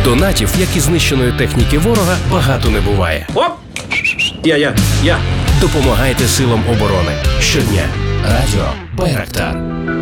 Донатів, як і знищеної техніки ворога, багато не буває. Оп! Я. Допомагайте силам оборони. Щодня. Радіо Байрактар.